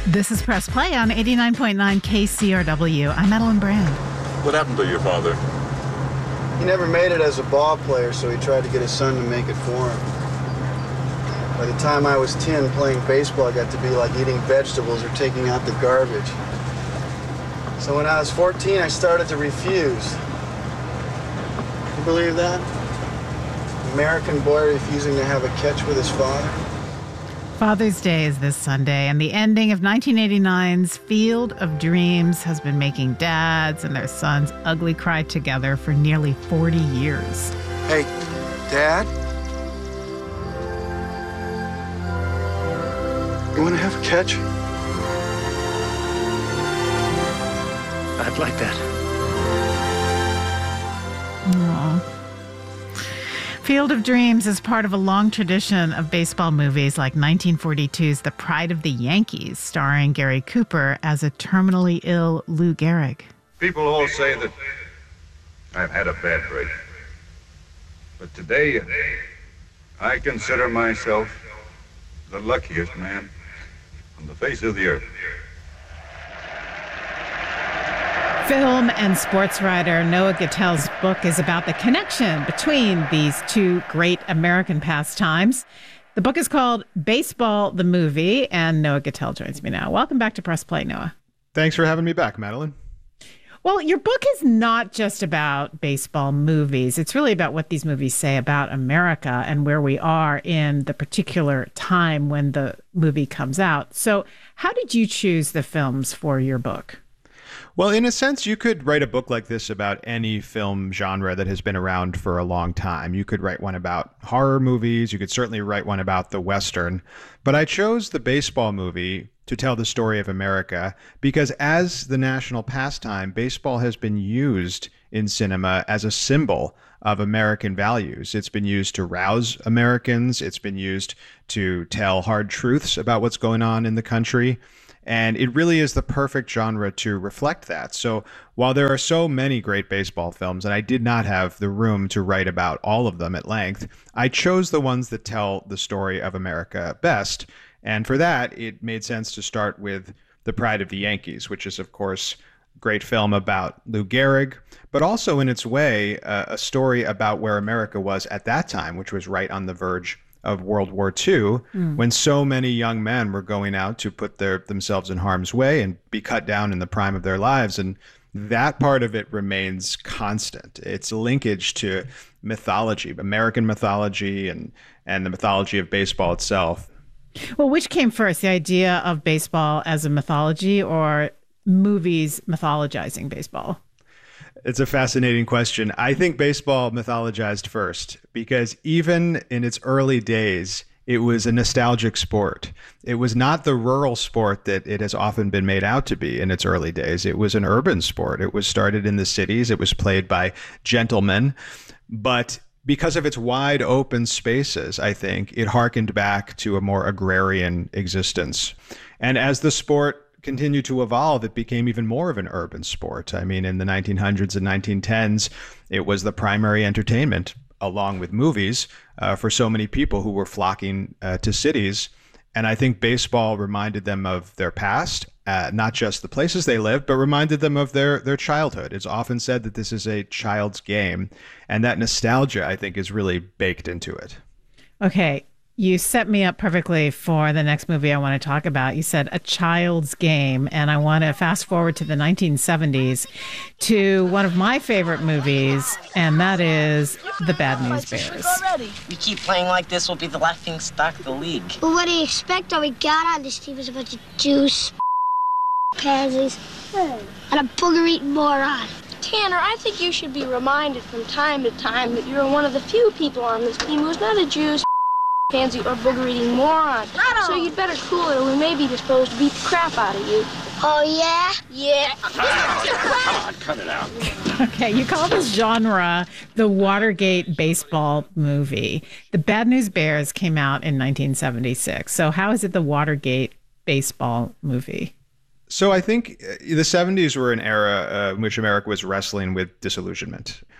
This is Press Play on 89.9 KCRW. I'm Madeline Brand. What happened to your father? He never made it as a ball player, so he tried to get his son to make it for him. By the time I was 10, playing baseball got to be like eating vegetables or taking out the garbage. So when I was 14, I started to refuse. You believe that? American boy refusing to have a catch with his father? Father's Day is this Sunday, and the ending of 1989's Field of Dreams has been making dads and their sons ugly cry together for nearly 40 years. Hey, Dad? You want to have a catch? I'd like that. Aww. Field of Dreams is part of a long tradition of baseball movies like 1942's The Pride of the Yankees, starring Gary Cooper as a terminally ill Lou Gehrig. People all say that I've had a bad break. But today, I consider myself the luckiest man on the face of the earth. Film and sports writer Noah Gittell's book is about the connection between these two great American pastimes. The book is called Baseball, the Movie, and Noah Gittell joins me now. Welcome back to Press Play, Noah. Thanks for having me back, Madeline. Well, your book is not just about baseball movies. It's really about what these movies say about America and where we are in the particular time when the movie comes out. So how did you choose the films for your book? Well, in a sense, you could write a book like this about any film genre that has been around for a long time. You could write one about horror movies. You could certainly write one about the Western. But I chose the baseball movie to tell the story of America because as the national pastime, baseball has been used in cinema as a symbol of American values. It's been used to rouse Americans. It's been used to tell hard truths about what's going on in the country. And it really is the perfect genre to reflect that. So while there are so many great baseball films, and I did not have the room to write about all of them at length, I chose the ones that tell the story of America best. And for that, it made sense to start with The Pride of the Yankees, which is, of course, a great film about Lou Gehrig, but also in its way, a story about where America was at that time, which was right on the verge of World War II, when so many young men were going out to put themselves in harm's way and be cut down in the prime of their lives. And that part of it remains constant. It's linkage to mythology, American mythology, and the mythology of baseball itself. Well, which came first, the idea of baseball as a mythology or movies mythologizing baseball? It's a fascinating question. I think baseball mythologized first because even in its early days, it was a nostalgic sport. It was not the rural sport that it has often been made out to be in its early days. It was an urban sport. It was started in the cities. It was played by gentlemen. But because of its wide open spaces, I think it harkened back to a more agrarian existence. And as the sport continued to evolve, it became even more of an urban sport. I mean, in the 1900s and 1910s, it was the primary entertainment, along with movies, for so many people who were flocking to cities. And I think baseball reminded them of their past, not just the places they lived, but reminded them of their childhood. It's often said that this is a child's game, and that nostalgia, I think, is really baked into it. Okay. You set me up perfectly for the next movie I want to talk about. You said a child's game, and I want to fast forward to the 1970s to one of my favorite movies, and that is The Bad News Bears. We keep playing like this, we'll be the laughing stock of the league. Well, what do you expect? All we got on this team is a bunch of Jews, pansies, and a booger-eating moron. Tanner, I think you should be reminded from time to time that you're one of the few people on this team who's not a Jew, pansy, or booger-eating moron. So you'd better cool it or we may be disposed to beat the crap out of you. Oh, yeah? Yeah. Come on, cut it out. Okay, you call this genre the Watergate baseball movie. The Bad News Bears came out in 1976. So how is it the Watergate baseball movie? So I think the 70s were an era in which America was wrestling with disillusionment.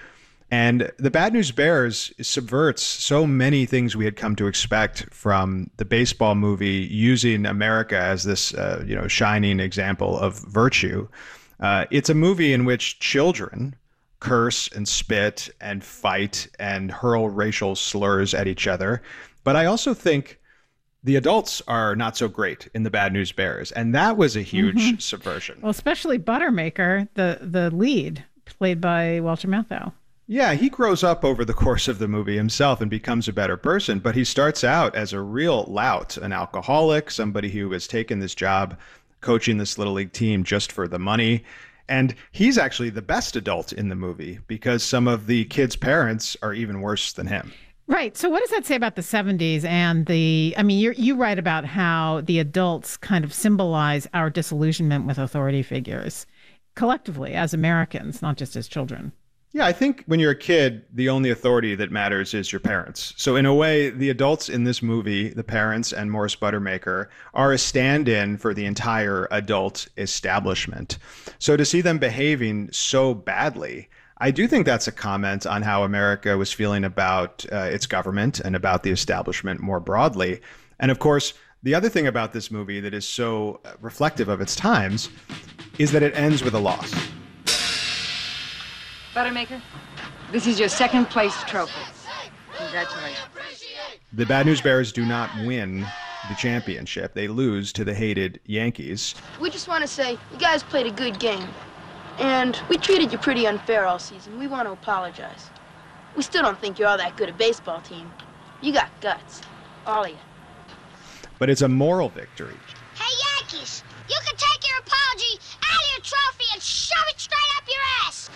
And The Bad News Bears subverts so many things we had come to expect from the baseball movie, using America as this, shining example of virtue. It's a movie in which children curse and spit and fight and hurl racial slurs at each other. But I also think the adults are not so great in The Bad News Bears. And that was a huge subversion. Well, especially Buttermaker, the lead, played by Walter Matthau. Yeah, he grows up over the course of the movie himself and becomes a better person, but he starts out as a real lout, an alcoholic, somebody who has taken this job coaching this little league team just for the money. And he's actually the best adult in the movie because some of the kids' parents are even worse than him. Right. So what does that say about the 70s and you write about how the adults kind of symbolize our disillusionment with authority figures collectively as Americans, not just as children. Yeah, I think when you're a kid, the only authority that matters is your parents. So in a way, the adults in this movie, the parents and Morris Buttermaker, are a stand-in for the entire adult establishment. So to see them behaving so badly, I do think that's a comment on how America was feeling about its government and about the establishment more broadly. And of course, the other thing about this movie that is so reflective of its times is that it ends with a loss. Buttermaker, this is your second place trophy. Congratulations. The Bad News Bears do not win the championship. They lose to the hated Yankees. We just want to say you guys played a good game. And we treated you pretty unfair all season. We want to apologize. We still don't think you're all that good a baseball team. You got guts. All of you. But it's a moral victory. Hey, Yankees, you can take your apology out of your trophy and shove it straight up your ass.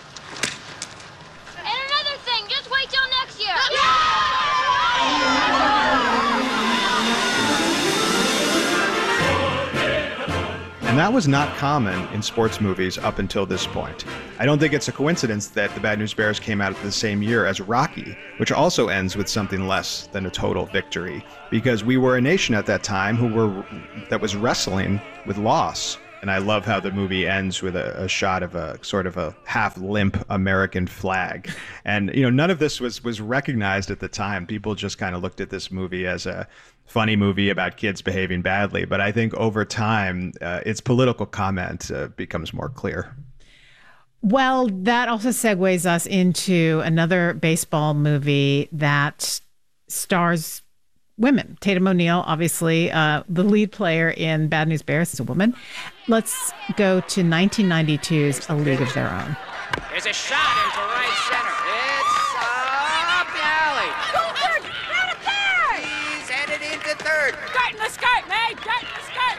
And another thing, just wait till next year. And that was not common in sports movies up until this point. I don't think it's a coincidence that The Bad News Bears came out the same year as Rocky, which also ends with something less than a total victory, because we were a nation at that time that was wrestling with loss. And I love how the movie ends with a shot of a sort of a half limp American flag. And, none of this was recognized at the time. People just kind of looked at this movie as a funny movie about kids behaving badly. But I think over time, its political comment becomes more clear. Well, that also segues us into another baseball movie that stars women. Tatum O'Neal, obviously, the lead player in Bad News Bears, is a woman. Let's go to 1992's A League of Their Own. There's a shot into right center. It's up the alley. Go third! Out of third! He's headed into third. Get in the skirt, May! Get in the skirt!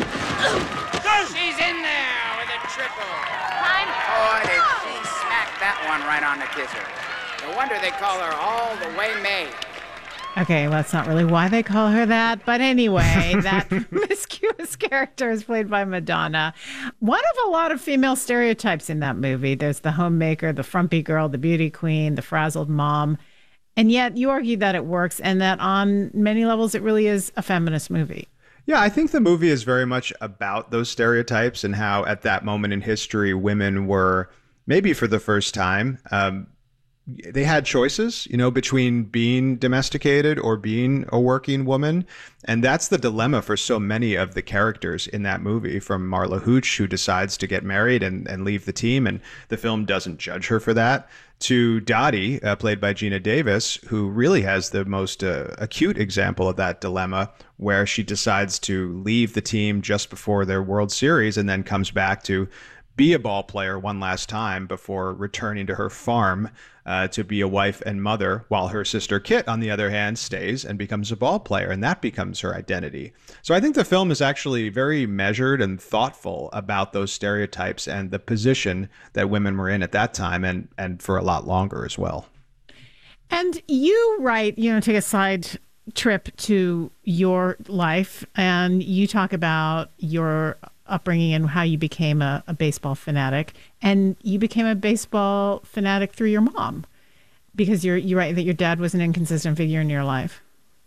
She's in there with a triple. Time. Boy, did she smack that one right on the kisser. No wonder they call her All the Way May. Okay, well, that's not really why they call her that. But anyway, that promiscuous character is played by Madonna. One of a lot of female stereotypes in that movie. There's the homemaker, the frumpy girl, the beauty queen, the frazzled mom. And yet you argue that it works and that on many levels it really is a feminist movie. Yeah, I think the movie is very much about those stereotypes and how at that moment in history, women were, maybe for the first time, they had choices, between being domesticated or being a working woman. And that's the dilemma for so many of the characters in that movie, from Marla Hooch, who decides to get married and leave the team, and the film doesn't judge her for that, to Dottie, played by Gina Davis, who really has the most acute example of that dilemma, where she decides to leave the team just before their World Series and then comes back to be a ball player one last time before returning to her farm to be a wife and mother, while her sister Kit, on the other hand, stays and becomes a ball player, and that becomes her identity. So I think the film is actually very measured and thoughtful about those stereotypes and the position that women were in at that time and for a lot longer as well. And you write, take a side trip to your life, and you talk about your upbringing and how you became a baseball fanatic. And you became a baseball fanatic through your mom, because you write that your dad was an inconsistent figure in your life.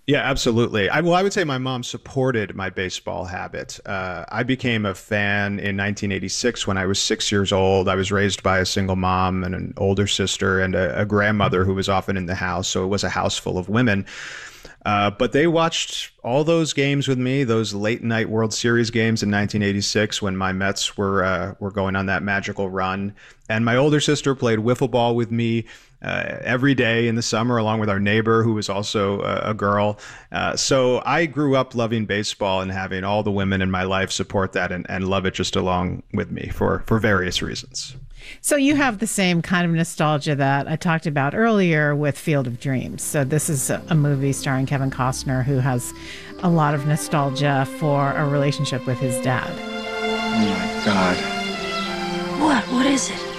Yeah, absolutely. I would say my mom supported my baseball habit. I became a fan in 1986 when I was 6 years old. I was raised by a single mom and an older sister and a grandmother who was often in the house. So it was a house full of women. But they watched all those games with me, those late night World Series games in 1986 when my Mets were going on that magical run. And my older sister played wiffle ball with me every day in the summer, along with our neighbor, who was also a girl. So I grew up loving baseball and having all the women in my life support that and love it just along with me for various reasons. So you have the same kind of nostalgia that I talked about earlier with Field of Dreams. So this is a movie starring Kevin Costner, who has a lot of nostalgia for a relationship with his dad. Oh my God. What? What is it?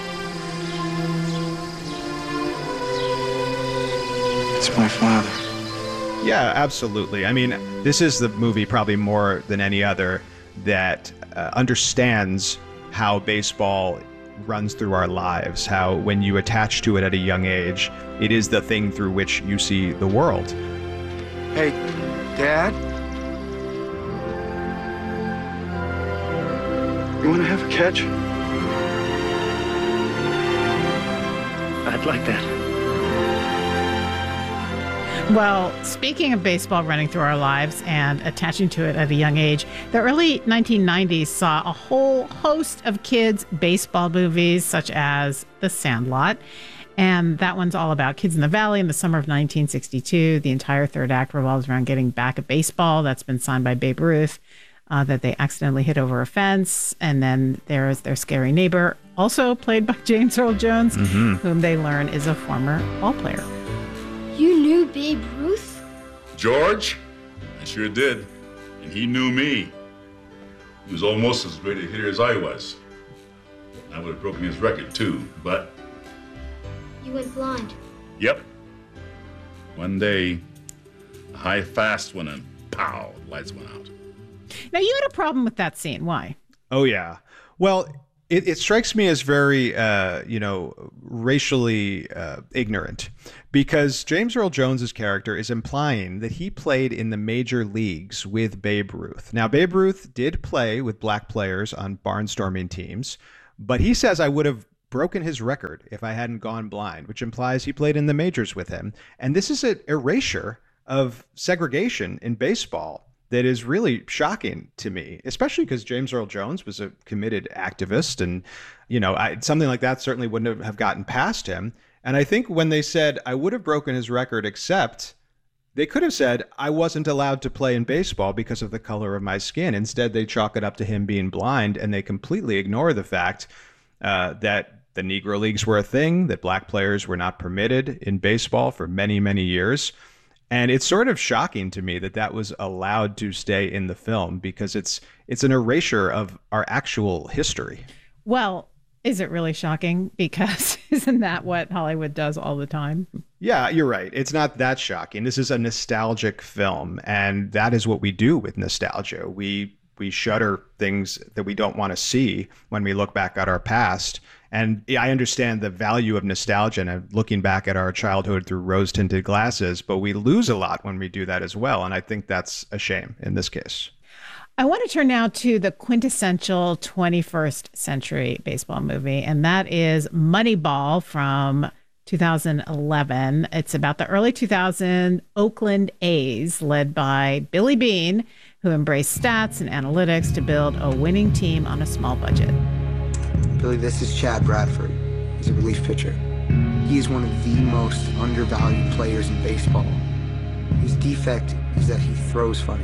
It's my father. Yeah, absolutely. I mean, this is the movie probably more than any other that understands how baseball runs through our lives, how when you attach to it at a young age, it is the thing through which you see the world. Hey, Dad? You want to have a catch? I'd like that. Well, speaking of baseball running through our lives and attaching to it at a young age, the early 1990s saw a whole host of kids' baseball movies, such as The Sandlot. And that one's all about kids in the valley in the summer of 1962. The entire third act revolves around getting back a baseball that's been signed by Babe Ruth, that they accidentally hit over a fence. And then there is their scary neighbor, also played by James Earl Jones, whom they learn is a former ball player. You knew Babe Ruth? George? I sure did. And he knew me. He was almost as great a hitter as I was. I would have broken his record, too, but... You went blind. Yep. One day, a high fast one and pow, lights went out. Now, you had a problem with that scene. Why? Oh, yeah. Well, it strikes me as very, racially ignorant, because James Earl Jones's character is implying that he played in the major leagues with Babe Ruth. Now, Babe Ruth did play with black players on barnstorming teams, but he says I would have broken his record if I hadn't gone blind, which implies he played in the majors with him. And this is an erasure of segregation in baseball that is really shocking to me, especially because James Earl Jones was a committed activist. And, something like that certainly wouldn't have gotten past him. And I think when they said, I would have broken his record, except they could have said, I wasn't allowed to play in baseball because of the color of my skin. Instead, they chalk it up to him being blind, and they completely ignore the fact that the Negro Leagues were a thing, that black players were not permitted in baseball for many, many years. And it's sort of shocking to me that that was allowed to stay in the film, because it's an erasure of our actual history. Well, is it really shocking? Because isn't that what Hollywood does all the time? Yeah, you're right. It's not that shocking. This is a nostalgic film, and that is what we do with nostalgia. We shudder things that we don't want to see when we look back at our past. And I understand the value of nostalgia and looking back at our childhood through rose-tinted glasses, but we lose a lot when we do that as well. And I think that's a shame in this case. I want to turn now to the quintessential 21st century baseball movie, and that is Moneyball from 2011. It's about the early 2000 Oakland A's, led by Billy Beane, who embraced stats and analytics to build a winning team on a small budget. Billy, this is Chad Bradford. He's a relief pitcher. He is one of the most undervalued players in baseball. His defect is that he throws funny.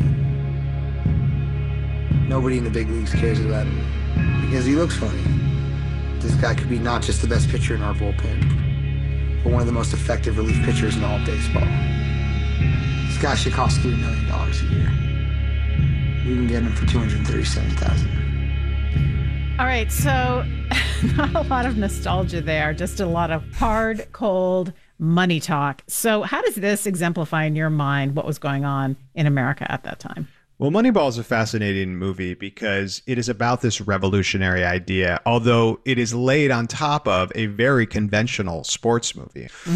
Nobody in the big leagues cares about him because he looks funny. This guy could be not just the best pitcher in our bullpen, but one of the most effective relief pitchers in all of baseball. This guy should cost $3 million a year. We can get him for $237,000. All right, so not a lot of nostalgia there, just a lot of hard, cold money talk. So how does this exemplify in your mind what was going on in America at that time? Well, Moneyball is a fascinating movie because it is about this revolutionary idea, although it is laid on top of a very conventional sports movie.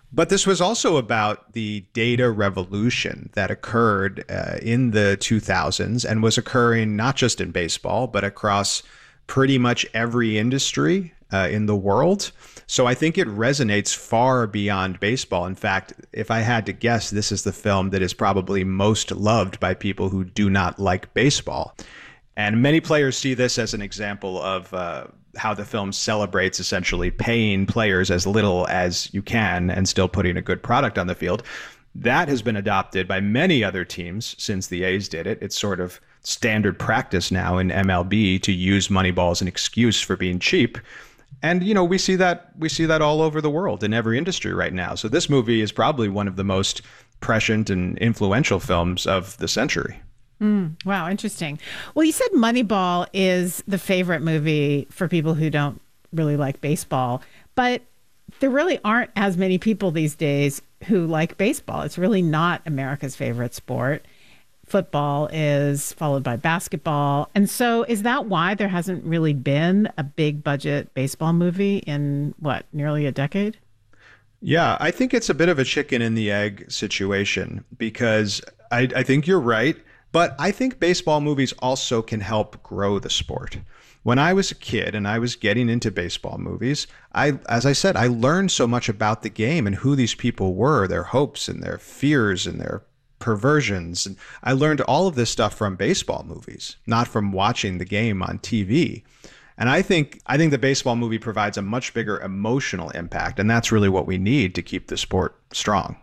But this was also about the data revolution that occurred in the 2000s and was occurring not just in baseball, but across pretty much every industry in the world. So I think it resonates far beyond baseball. In fact, if I had to guess, this is the film that is probably most loved by people who do not like baseball. And many players see this as an example of how the film celebrates essentially paying players as little as you can and still putting a good product on the field. That has been adopted by many other teams since the A's did it. It's sort of standard practice now in MLB to use Moneyball as an excuse for being cheap. And, you know, we see that all over the world in every industry right now. So this movie is probably one of the most prescient and influential films of the century. Wow, interesting. Well, you said Moneyball is the favorite movie for people who don't really like baseball, but there really aren't as many people these days who like baseball. It's really not America's favorite sport. Football is followed by basketball. And so is that why there hasn't really been a big budget baseball movie in, nearly a decade? Yeah, I think it's a bit of a chicken and the egg situation because I think you're right. But I think baseball movies also can help grow the sport. When I was a kid and I was getting into baseball movies, as I said, I learned so much about the game and who these people were, their hopes and their fears and their perversions. And I learned all of this stuff from baseball movies, not from watching the game on TV. And I think the baseball movie provides a much bigger emotional impact, and that's really what we need to keep the sport strong.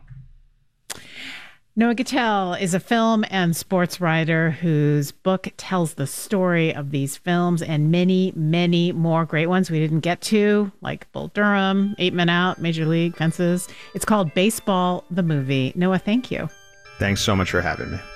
Noah Gittell is a film and sports writer whose book tells the story of these films and many, many more great ones we didn't get to, like Bull Durham, 8 Men Out, Major League, Fences. It's called Baseball, the Movie. Noah, thank you. Thanks so much for having me.